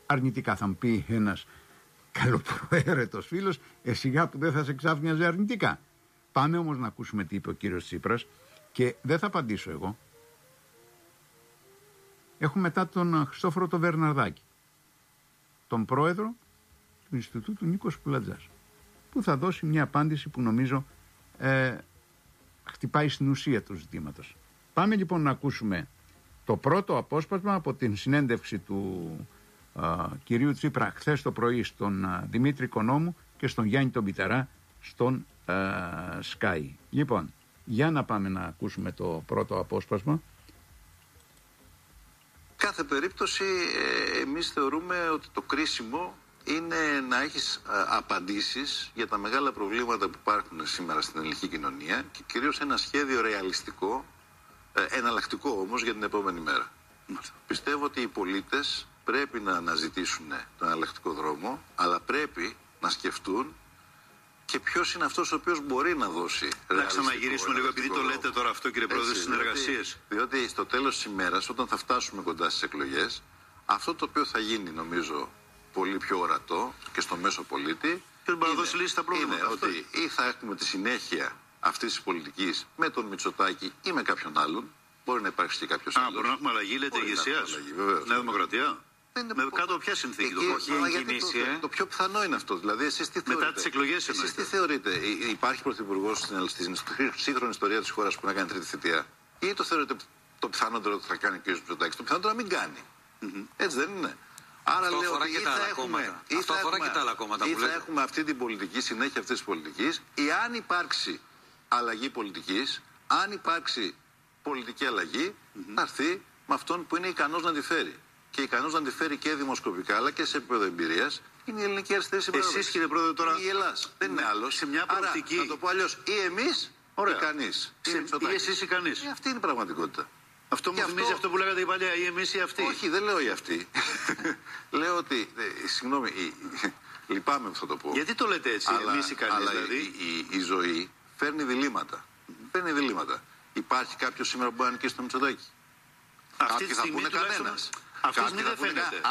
αρνητικά. Θα μου πει ένας καλοπροαίρετος φίλος, σιγά που δεν θα σε ξάφνιαζε αρνητικά. Πάμε όμως να ακούσουμε τι είπε ο κύριος Τσίπρας και δεν θα απαντήσω εγώ. Έχουμε μετά τον Χριστόφορο τον Βερναρδάκη, τον πρόεδρο του Ινστιτούτου Νίκος Πουλατζάς, που θα δώσει μια απάντηση που νομίζω χτυπάει στην ουσία του ζητήματος. Πάμε λοιπόν να ακούσουμε το πρώτο απόσπασμα από την συνέντευξη του κυρίου Τσίπρα χθες το πρωί στον Δημήτρη Οικονόμου και στον Γιάννη τον Πιταρά στον Sky. Λοιπόν, για να πάμε να ακούσουμε το πρώτο απόσπασμα. Κάθε περίπτωση εμείς θεωρούμε ότι το κρίσιμο είναι να έχεις απαντήσεις για τα μεγάλα προβλήματα που υπάρχουν σήμερα στην ελληνική κοινωνία και κυρίως ένα σχέδιο ρεαλιστικό, εναλλακτικό όμως για την επόμενη μέρα. Πιστεύω ότι οι πολίτες πρέπει να αναζητήσουν τον εναλλακτικό δρόμο, αλλά πρέπει να σκεφτούν και ποιος είναι αυτός ο οποίος μπορεί να δώσει. Να ξαναγυρίσουμε λίγο, επειδή το λέτε τώρα αυτό, κύριε Πρόεδρε, στις συνεργασίες. Διότι στο τέλος της ημέρας, όταν θα φτάσουμε κοντά στις εκλογές, αυτό το οποίο θα γίνει, νομίζω, πολύ πιο ορατό και στο μέσο πολίτη, είναι ότι ή θα έχουμε τη συνέχεια αυτής της πολιτικής με τον Μητσοτάκη ή με κάποιον άλλον. Μπορεί να υπάρξει και κάποιος άλλος. Μπορεί να έχουμε αλλαγή, λέτε, ηγεσίας. Νέα Δημοκρατία. Με κάτω ποια συνθήκη το πιο πιθανό είναι αυτό. Δηλαδή, εσείς τι θεωρείτε? Μετά τις εκλογές, εσείς τι θεωρείτε? Υπάρχει πρωθυπουργός στην σύγχρονη ιστορία της χώρας που να κάνει τρίτη θητεία? Ή το θεωρείτε το πιθανότερο ότι θα κάνει ο κ. Μητσοτάκης? Το πιθανότερο να μην κάνει. Έτσι δεν είναι? Άρα αυτό λέω ότι ή θα έχουμε αυτή την πολιτική, συνέχεια αυτής της πολιτικής, ή αν υπάρξει αλλαγή πολιτικής, αν υπάρξει πολιτική αλλαγή, θα έρθει με αυτόν που είναι ικανός να τη φέρει. Και ικανός να τη φέρει και δημοσκοπικά αλλά και σε επίπεδο εμπειρίας είναι η ελληνική αριστερή συμπαράσταση. Εσείς, κύριε Πρόεδρε, τώρα. Η Ελλάς. Δεν είναι άλλος. Σε μια προοπτική. Άρα, να το πω αλλιώς, ή εμείς ή κανείς. Ή εσείς ή κανείς. Αυτή είναι η πραγματικότητα. Αυτό μου θυμίζει αυτό που λέγατε η παλιά, ή εμείς ή αυτοί. Όχι, δεν λέω ή αυτοί. Λέω ότι. Συγγνώμη, λυπάμαι που θα το πω. Γιατί το λέτε έτσι, εμείς ή κανείς? Αλλά δηλαδή η ζωή φέρνει διλήμματα. Φέρνει διλήμματα. Υπάρχει κάποιος σήμερα που μπορεί να νικήσει το Μητσοτάκη? Αυτή τη στιγμή κανένας. Αυτή τη στιγμή δεν φαίνεται.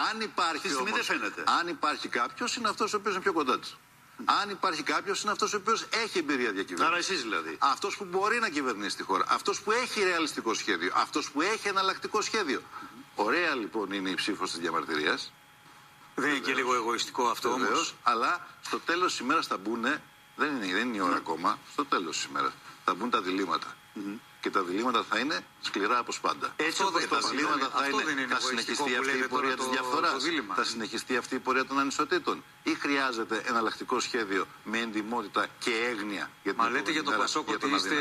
Αν υπάρχει κάποιος, είναι αυτός ο οποίος είναι πιο κοντά του. Αν υπάρχει κάποιος, είναι αυτός ο οποίος έχει εμπειρία διακυβέρνηση. Άρα εσείς δηλαδή. Αυτός που μπορεί να κυβερνήσει τη χώρα. Αυτός που έχει ρεαλιστικό σχέδιο. Αυτός που έχει εναλλακτικό σχέδιο. Ωραία λοιπόν είναι η ψήφος της διαμαρτυρίας. Δεν είναι και λίγο εγωιστικό αυτό όμως? Αλλά στο τέλος της ημέρας θα μπουν, δεν είναι η ώρα ακόμα, στο τέλος της ημέρας θα μπουν τα διλήμματα. Και τα διλήμματα θα είναι σκληρά όπως πάντα. Έτσι όπως τα διλήμματα θα είναι, θα συνεχιστεί αυτή η πορεία της διαφθοράς, θα συνεχιστεί αυτή η πορεία των ανισοτήτων, ή χρειάζεται εναλλακτικό σχέδιο με εντιμότητα και έγνοια για την λέτε για το Πασόκ ότι είστε...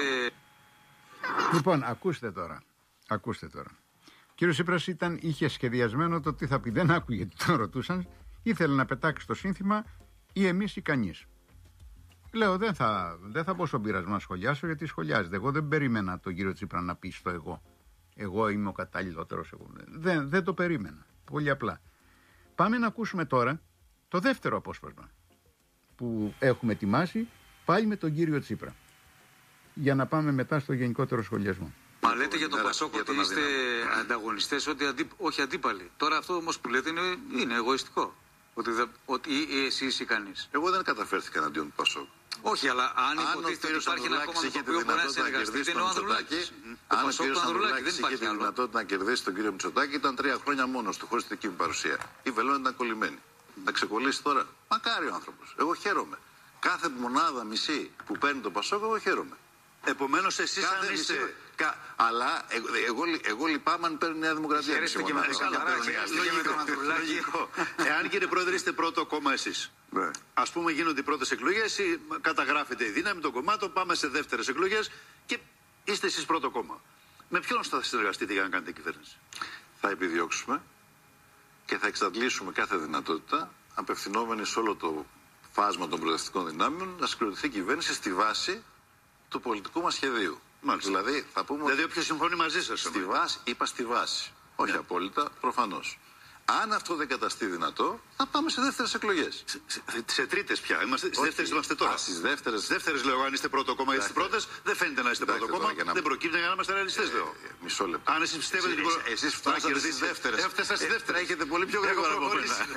Λοιπόν, ακούστε τώρα. Ο κύριος Τσίπρας είχε σχεδιασμένο το τι θα πει, δεν άκουγε τι τον ρωτούσαν, ήθελε να πετάξει το σύνθημα ή εμείς ή κανείς. Λέω δεν θα πω στον πειρασμό να σχολιάσω, γιατί σχολιάζεται. Εγώ δεν περίμενα τον κύριο Τσίπρα να πει στο εγώ. Εγώ είμαι ο καταλληλότερος. Δεν το περίμενα. Πολύ απλά. Πάμε να ακούσουμε τώρα το δεύτερο απόσπασμα που έχουμε ετοιμάσει, πάλι με τον κύριο Τσίπρα. Για να πάμε μετά στο γενικότερο σχολιασμό. Μα λέτε για τον Πασόκ ότι είστε ανταγωνιστές, όχι αντίπαλοι. Τώρα αυτό όμως που λέτε είναι εγωιστικό. Ότι εσείς ή κανείς. Εγώ δεν καταφέρθηκα εναντίον του Πασόκ. Όχι, αλλά αν υποτίθεται ότι υπάρχει ένα κόμμα με το οποίο μπορεί να συνεργαστεί, είναι ο Ανδρουλάκης. Αν ο κ. Ανδρουλάκης είχε τη δυνατότητα να κερδίσει τον κύριο Μητσοτάκη, ήταν 3 χρόνια μόνος του, χωρίς τη δική μου παρουσία. Η βελόνα ήταν κολλημένη. Να ξεκολλήσει τώρα. Μακάρι ο άνθρωπος. Εγώ χαίρομαι. Κάθε μονάδα μισή που παίρνει το Πασόκ, εγώ χαίρομαι. Επομένως, εσείς αν είστε. Αλλά εγώ λυπάμαι αν παίρνει η Νέα Δημοκρατία. Λογικό. Εάν, κύριε Πρόεδρε, είστε πρώτο κόμμα εσείς. Ας πούμε γίνονται οι πρώτες εκλογές, καταγράφεται η δύναμη των κομμάτων, πάμε σε δεύτερες εκλογές και είστε εσείς πρώτο κόμμα. Με ποιον θα συνεργαστείτε για να κάνετε κυβέρνηση? Θα επιδιώξουμε και θα εξαντλήσουμε κάθε δυνατότητα, απευθυνόμενοι σε όλο το φάσμα των προοδευτικών δυνάμεων, να συγκροτηθεί κυβέρνηση στη βάση του πολιτικού μας σχεδίου. Δηλαδή, θα πούμε. Δηλαδή, όποιος συμφωνεί μαζί σας. Στη βάση. Όχι απόλυτα, προφανώς. Αν αυτό δεν καταστεί δυνατό, θα πάμε σε δεύτερες εκλογές. Σε τρίτες πια. Στις δεύτερες είμαστε τώρα. Στις δεύτερες λέω, αν είστε πρώτο κόμμα ή στις πρώτες, δεν φαίνεται να είστε πρώτο κόμμα. Δεν προκύπτει για να είμαστε ρεαλιστές, λέω. Μισό λεπτό. Αν εσείς πιστεύετε. Εσείς φτάσατε στις δεύτερες. Έφτασα στις δεύτερες. Έχετε πολύ πιο γρήγορα από μένα.